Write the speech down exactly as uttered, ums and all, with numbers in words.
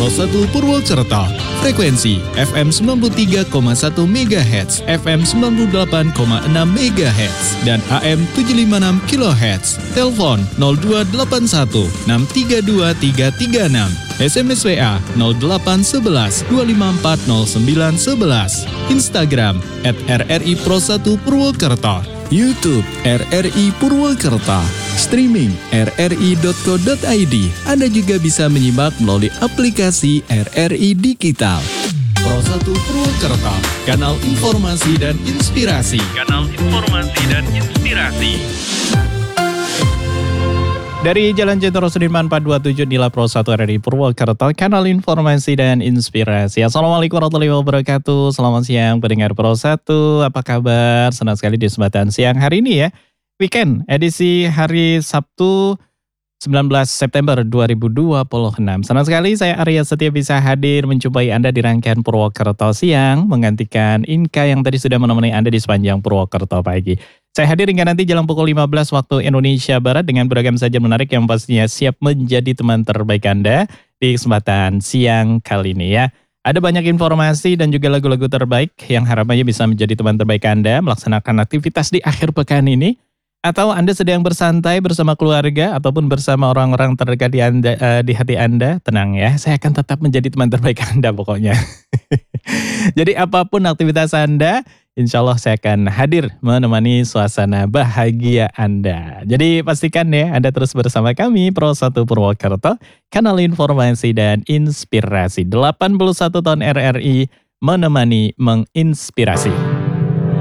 Pro satu Purwokerto. Frekuensi F M sembilan puluh tiga koma satu megahertz, F M sembilan puluh delapan koma enam megahertz, dan A M tujuh lima enam kilohertz. Telepon nol dua delapan satu enam tiga dua tiga tiga enam. S M S W A nol delapan satu satu dua lima empat nol sembilan satu satu. Instagram at R R I Pro satu Purwokerto. YouTube R R I Purwokerto. Streaming r r i dot co dot i d. Anda juga bisa menyimak melalui aplikasi R R I Digital. Pro satu Purwokerto, kanal informasi dan inspirasi. Kanal informasi dan inspirasi. Dari Jalan Jenderal Sudirman empat dua tujuh Nila Pro satu R R I Purwokerto, kanal informasi dan inspirasi. Assalamualaikum warahmatullahi wabarakatuh. Selamat siang pendengar Pro satu. Apa kabar? Senang sekali di kesempatan siang hari ini ya. Weekend edisi hari Sabtu sembilan belas September dua ribu dua puluh enam. Senang sekali saya Arya Setia bisa hadir menjumpai Anda di rangkaian Purwokerto siang, menggantikan Inka yang tadi sudah menemani Anda di sepanjang Purwokerto pagi. Saya hadir hingga nanti jelang pukul lima belas waktu Indonesia Barat dengan beragam sajian menarik yang pastinya siap menjadi teman terbaik Anda di kesempatan siang kali ini ya. Ada banyak informasi dan juga lagu-lagu terbaik yang harapannya bisa menjadi teman terbaik Anda melaksanakan aktivitas di akhir pekan ini. Atau Anda sedang bersantai bersama keluarga ataupun bersama orang-orang terdekat di, anda, uh, di hati Anda, tenang ya, saya akan tetap menjadi teman terbaik Anda pokoknya. Jadi apapun aktivitas Anda, insya Allah saya akan hadir menemani suasana bahagia Anda. Jadi pastikan ya Anda terus bersama kami, Pro satu Purwokerto, kanal informasi dan inspirasi. delapan puluh satu tahun R R I menemani menginspirasi.